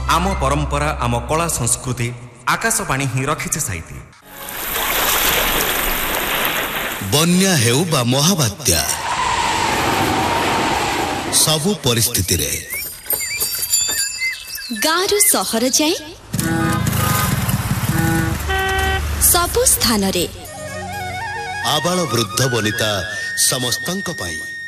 आम परंपरा आम कला संस्कृति आकाशवाणी ही रखिছে साइती। बन्या हेउ बा महाबात्या सबु परिस्थिति रे गाँव सहर जाए सबु स्थान रे आबाल वृद्ध वनिता समस्तंक पाई